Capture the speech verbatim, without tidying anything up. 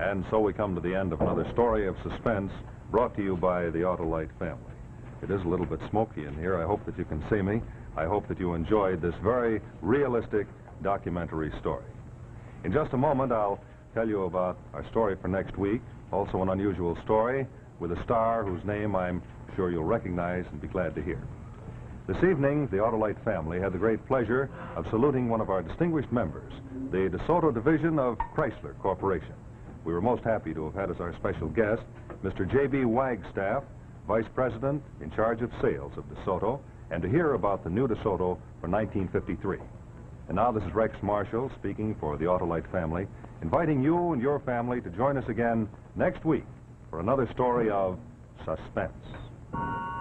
And so we come to the end of another story of suspense brought to you by the Autolite family. It is a little bit smoky in here. I hope that you can see me. I hope that you enjoyed this very realistic documentary story. In just a moment, I'll tell you about our story for next week, also an unusual story with a star whose name I'm sure you'll recognize and be glad to hear. This evening, the Autolite family had the great pleasure of saluting one of our distinguished members, the DeSoto division of Chrysler Corporation. We were most happy to have had as our special guest Mister J B Wagstaff, Vice President in charge of sales of DeSoto, and to hear about the new DeSoto for nineteen fifty-three. And now this is Rex Marshall speaking for the Autolite family, inviting you and your family to join us again next week for another story of suspense.